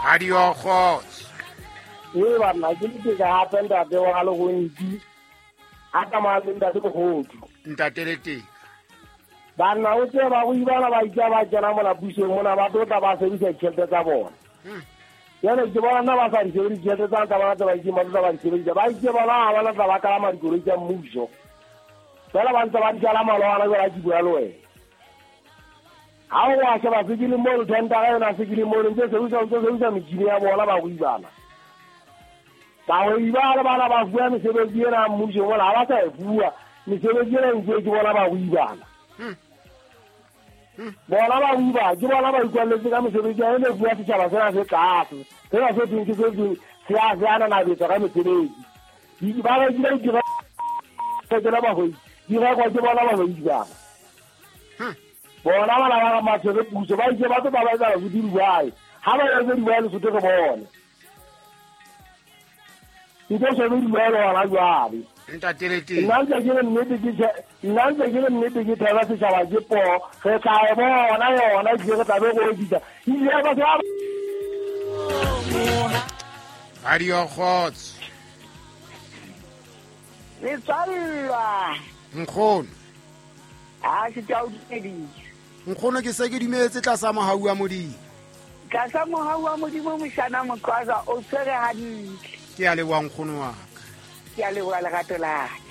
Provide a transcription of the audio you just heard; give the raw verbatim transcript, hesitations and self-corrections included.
Radio Kgots. e bana ke le ke hape ntate wa le go ntsi a ka ma le ntate go godu Ntatelete. bana o tse ba go ibala ba itse ba tsena mo la puseng mona ba tota ba sebisa tšhelete tsa bona yana ke bona ba sa di sebedi tšhelete tsa ta ba tsa ba itse ma tsa ba di sebedi ba itse ba ba ba la tsa ba ka ma di koloi tsa mmuso fela ba ntse ba di jala malwana ba di bua le wena ha o wa se ba se le mo le tenta ga na se le mo le ntse se usa ntse se usa metšhini ya bona ba go ibala ba go ibala bana ba bua mesebetsi ena mmuso bona ba sa e bua mesebetsi ena ntse ke bona ba go ibala bona ba buba ke bona ba ikwaletse ka mesebetsi ya ene bua setšhaba sena se tlase sena se teng ke se teng se a se ana na betsa ka mesebetsi ba ba dira dira tsela ba go dira kwa ke bona ba go ibala bona bana ba matshebe puso ba itse batho ba ba tsala go dirwa ha ba ya di ba le sote go bona ntse se di ba le wala jwale Ntatelete. nna ntse ke le nnete ke nna ntse ke le nnete ke thaba setšhaba ke po ge ka e bona yona ke re tlabe go dita ile ba sa Radio Kgots. le tsalla Nkgono. a se tau di Nkgono ke se ke dimetse tla sa mohau wa modimo. ka sa mo hawa modimo moshana motwaza o tsere hantle Ke a le wa nkgono wa ka. ke a le wa le gato la